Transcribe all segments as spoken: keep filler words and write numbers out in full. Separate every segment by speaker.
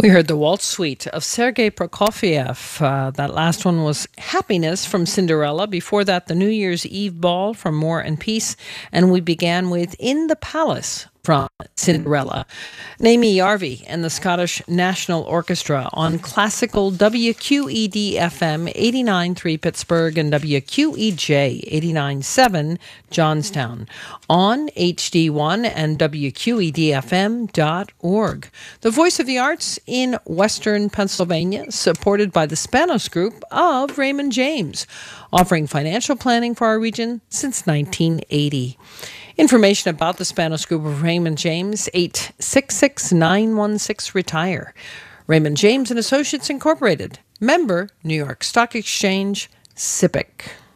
Speaker 1: We heard the Waltz Suite of Sergei Prokofiev. Uh, that last one was Happiness from Cinderella. Before that, the New Year's Eve Ball from War and Peace. And we began with In the Palace from Cinderella. Naomi Yarvi and the Scottish National Orchestra on classical W Q E D F M eighty-nine point three Pittsburgh and W Q E J eighty-nine point seven Johnstown, on H D one and W Q E D F M dot org. The Voice of the Arts in Western Pennsylvania, supported by the Spanos Group of Raymond James, offering financial planning for our region since nineteen eighty. Information about the Spanos Group of Raymond James, eight six six, nine one six, RETIRE. Raymond James and Associates Incorporated. Member, New York Stock Exchange, S I P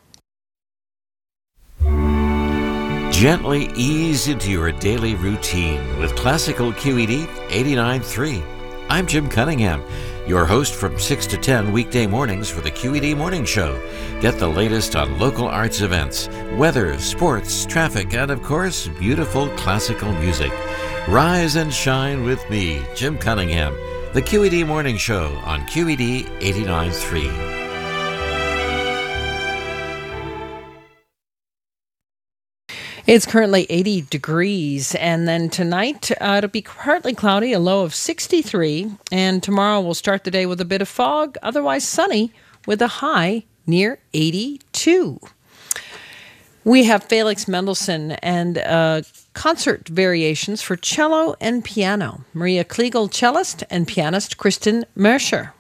Speaker 1: C.
Speaker 2: Gently ease into your daily routine with Classical Q E D eighty-nine point three. I'm Jim Cunningham, your host from six to ten weekday mornings for the Q E D Morning Show. Get the latest on local arts events, weather, sports, traffic, and of course, beautiful classical music. Rise and shine with me, Jim Cunningham, the Q E D Morning Show on Q E D eighty-nine point three.
Speaker 1: It's currently eighty degrees, and then tonight uh, it'll be partly cloudy, a low of sixty-three, and tomorrow we'll start the day with a bit of fog, otherwise sunny, with a high near eighty-two. We have Felix Mendelssohn and uh, concert variations for cello and piano. Maria Kliegel, cellist, and pianist Kristen Merscher.